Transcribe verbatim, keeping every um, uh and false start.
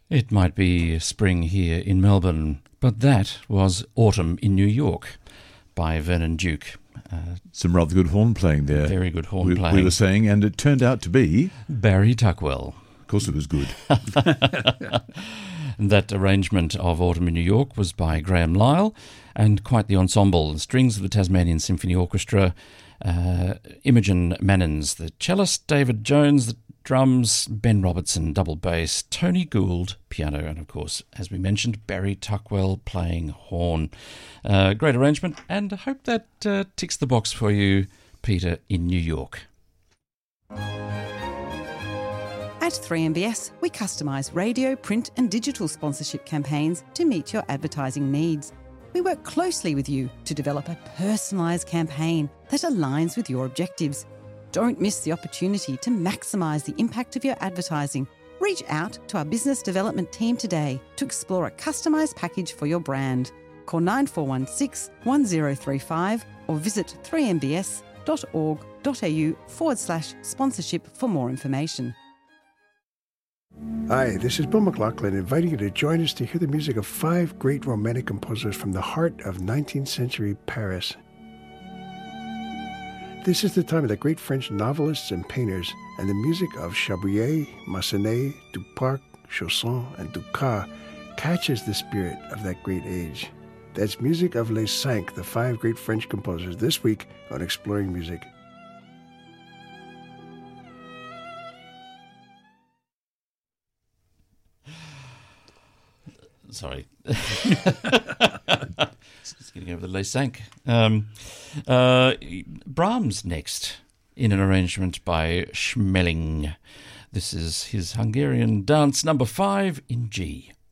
It might be spring here in Melbourne, but that was Autumn in New York by Vernon Duke. Uh, Some rather good horn playing there. Very good horn we, playing. We were saying, and it turned out to be... Barry Tuckwell. Of course it was good. That arrangement of Autumn in New York was by Graham Lyle, and quite the ensemble. Strings of the Tasmanian Symphony Orchestra, uh, Imogen Mannins, the cellist, David Jones, the drums, Ben Robertson, double bass, Tony Gould, piano, and of course, as we mentioned, Barry Tuckwell playing horn. Uh, great arrangement, and I hope that uh, ticks the box for you, Peter, in New York. At three M B S, we customise radio, print and digital sponsorship campaigns to meet your advertising needs. We work closely with you to develop a personalised campaign that aligns with your objectives. Don't miss the opportunity to maximise the impact of your advertising. Reach out to our business development team today to explore a customised package for your brand. Call nine four one six, one zero three five or visit three m b s dot org dot a u forward slash sponsorship for more information. Hi, this is Bill McLaughlin inviting you to join us to hear the music of five great romantic composers from the heart of nineteenth century Paris. This is the time of the great French novelists and painters, and the music of Chabrier, Massenet, Duparc, Chausson, and Dukas catches the spirit of that great age. That's music of Les Cinq, the five great French composers, this week on Exploring Music. Sorry. Just getting over the Les Cinq. Um, uh, Brahms next, in an arrangement by Schmeling. This is his Hungarian dance number five in G.